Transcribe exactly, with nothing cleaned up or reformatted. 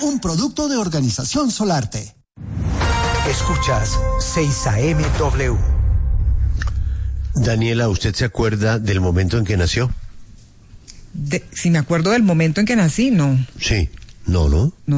un producto de Organización Solarte. Escuchas seis A M W. Daniela, ¿usted se acuerda del momento en que nació? De, si me acuerdo del momento en que nací, no. Sí, no, ¿no? No.